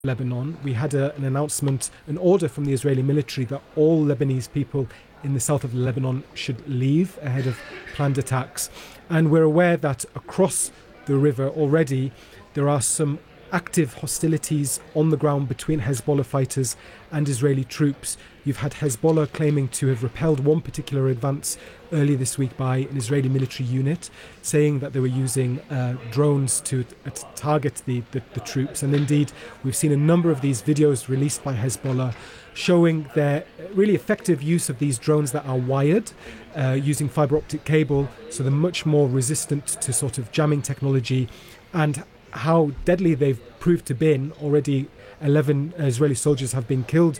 Lebanon. We had an announcement, an order from the Israeli military that all Lebanese people in the south of Lebanon should leave ahead of planned attacks. And we're aware that across the river already there are some active hostilities on the ground between Hezbollah fighters and Israeli troops. You've had Hezbollah claiming to have repelled one particular advance earlier this week by an Israeli military unit, saying that they were using drones to target the troops. And indeed, we've seen a number of these videos released by Hezbollah showing their really effective use of these drones that are wired using fiber optic cable, so they're much more resistant to sort of jamming technology, and how deadly they've proved to be. Already 11 Israeli soldiers have been killed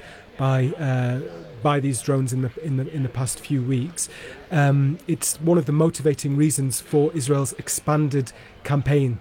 by these drones in the past few weeks. It's one of the motivating reasons for Israel's expanded campaign.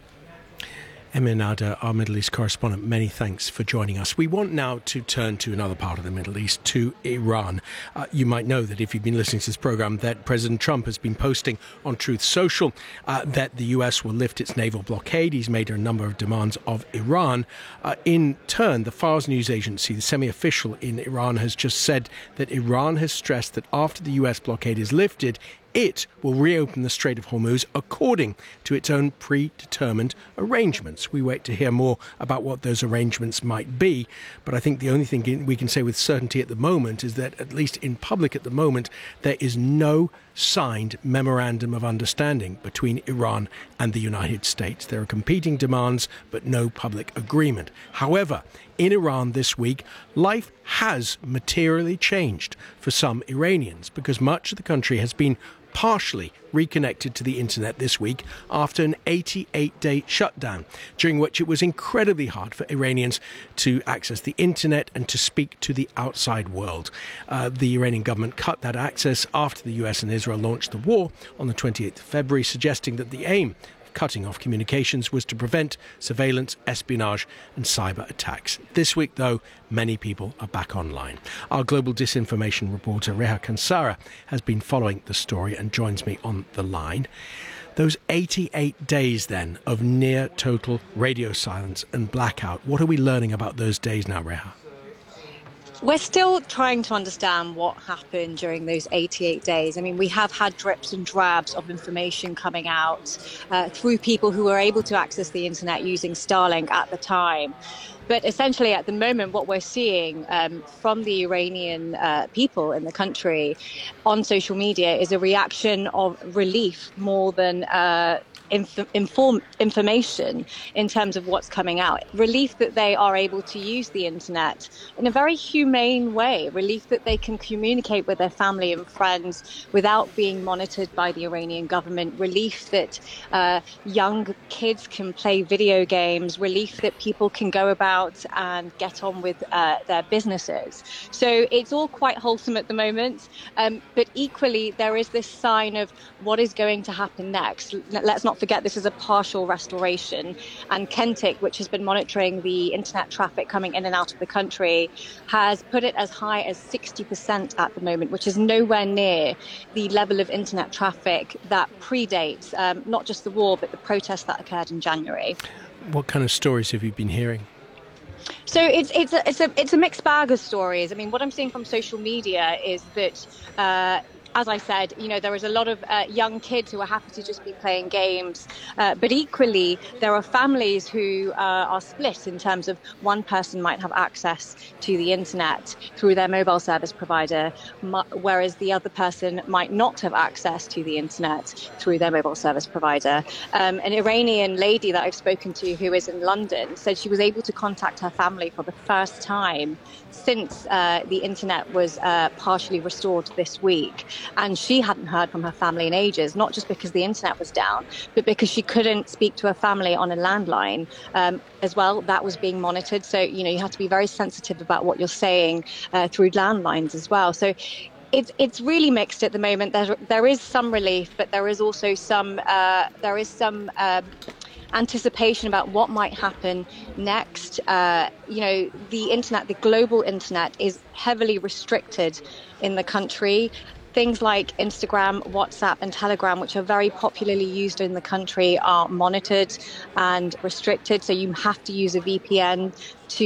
Emir Nada, our Middle East correspondent, many thanks for joining us. We want now to turn to another part of the Middle East, to Iran. You might know that if you've been listening to this programme, that President Trump has been posting on Truth Social that the US will lift its naval blockade. He's made a number of demands of Iran. In turn, the Fars news agency, the semi-official in Iran, has just said that Iran has stressed that after the US blockade is lifted, it will reopen the Strait of Hormuz according to its own predetermined arrangements. We wait to hear more about what those arrangements might be, but I think the only thing we can say with certainty at the moment is that, at least in public at the moment, there is no signed memorandum of understanding between Iran and the United States. There are competing demands, but no public agreement. However, in Iran this week, life has materially changed for some Iranians, because much of the country has been partially reconnected to the internet this week after an 88-day shutdown, during which it was incredibly hard for Iranians to access the internet and to speak to the outside world. The Iranian government cut that access after the US and Israel launched the war on the 28th of February, suggesting that the aim cutting off communications was to prevent surveillance, espionage and cyber attacks. This week, though, many people are back online. Our global disinformation reporter, Reha Kansara, has been following the story and joins me on the line. Those 88 days, then, of near total radio silence and blackout, what are we learning about those days now, Reha? We're still trying to understand what happened during those 88 days. I mean, we have had drips and drabs of information coming out through people who were able to access the internet using Starlink at the time. But essentially, at the moment, what we're seeing from the Iranian people in the country on social media is a reaction of relief more than information in terms of what's coming out. Relief that they are able to use the internet in a very humane way. Relief that they can communicate with their family and friends without being monitored by the Iranian government. Relief that young kids can play video games. Relief that people can go about and get on with their businesses. So it's all quite wholesome at the moment. But equally, there is this sign of what is going to happen next. Let's not forget this is a partial restoration, and Kentic, which has been monitoring the internet traffic coming in and out of the country, has put it as high as 60% at the moment, which is nowhere near the level of internet traffic that predates not just the war but the protests that occurred in January. What kind of stories have you been hearing? So it's a mixed bag of stories. I mean, what I'm seeing from social media is that as I said, you know, there is a lot of young kids who are happy to just be playing games. But equally, there are families who are split in terms of one person might have access to the internet through their mobile service provider, whereas the other person might not have access to the internet through their mobile service provider. An Iranian lady that I've spoken to who is in London said she was able to contact her family for the first time since the internet was partially restored this week. And she hadn't heard from her family in ages, not just because the internet was down, but because she couldn't speak to her family on a landline as well. That was being monitored. So, you know, you have to be very sensitive about what you're saying through landlines as well. So it's really mixed at the moment. There is some relief, but there is also some anticipation about what might happen next. You know, the internet, the global internet, is heavily restricted in the country. things like Instagram, WhatsApp, and Telegram, which are very popularly used in the country, are monitored and restricted. So you have to use a VPN to